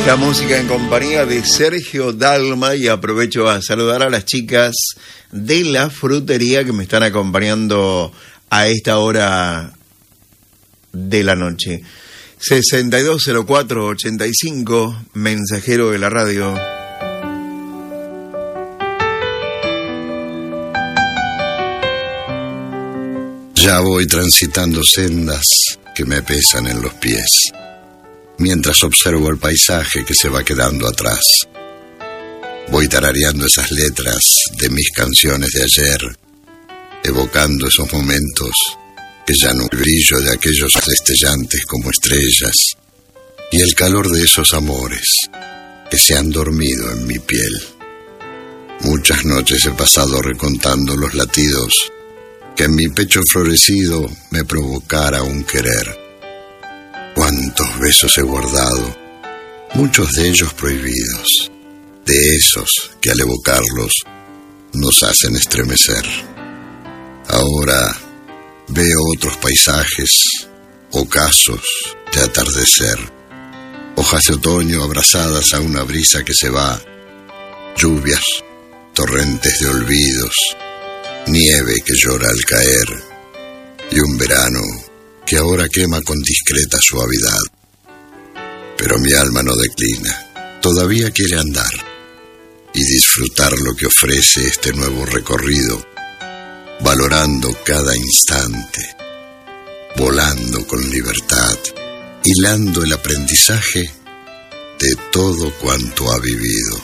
Esta música en compañía de Sergio Dalma, y aprovecho a saludar a las chicas de la frutería que me están acompañando a esta hora de la noche. 620485, mensajero de la radio. Ya voy transitando sendas que me pesan en los pies, mientras observo el paisaje que se va quedando atrás. Voy tarareando esas letras de mis canciones de ayer, evocando esos momentos que ya no, el brillo de aquellos destellantes como estrellas y el calor de esos amores que se han dormido en mi piel. Muchas noches he pasado recontando los latidos que en mi pecho florecido me provocara un querer. Cuántos besos he guardado, muchos de ellos prohibidos, de esos que al evocarlos nos hacen estremecer. Ahora veo otros paisajes, ocasos de atardecer, hojas de otoño abrazadas a una brisa que se va, lluvias, torrentes de olvidos, nieve que llora al caer, y un verano que ahora quema con discreta suavidad. Pero mi alma no declina, todavía quiere andar y disfrutar lo que ofrece este nuevo recorrido, valorando cada instante, volando con libertad, hilando el aprendizaje de todo cuanto ha vivido.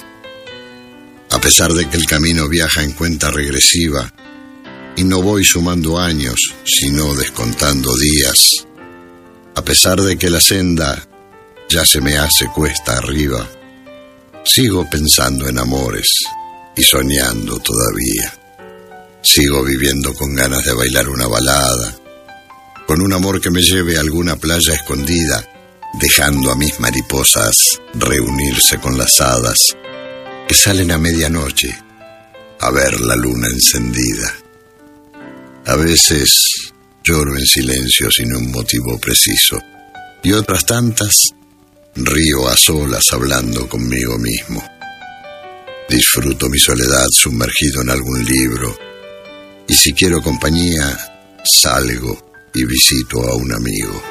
A pesar de que el camino viaja en cuenta regresiva, y no voy sumando años, sino descontando días. A pesar de que la senda ya se me hace cuesta arriba, sigo pensando en amores y soñando todavía. Sigo viviendo con ganas de bailar una balada, con un amor que me lleve a alguna playa escondida, dejando a mis mariposas reunirse con las hadas que salen a medianoche a ver la luna encendida. A veces lloro en silencio sin un motivo preciso, y otras tantas río a solas hablando conmigo mismo. Disfruto mi soledad sumergido en algún libro, y si quiero compañía, salgo y visito a un amigo.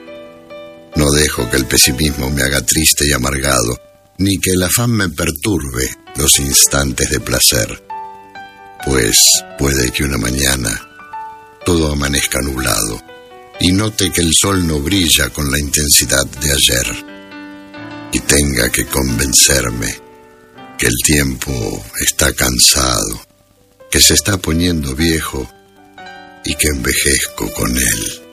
No dejo que el pesimismo me haga triste y amargado, ni que el afán me perturbe los instantes de placer, pues puede que una mañana todo amanezca nublado y note que el sol no brilla con la intensidad de ayer, y tenga que convencerme que el tiempo está cansado, que se está poniendo viejo y que envejezco con él.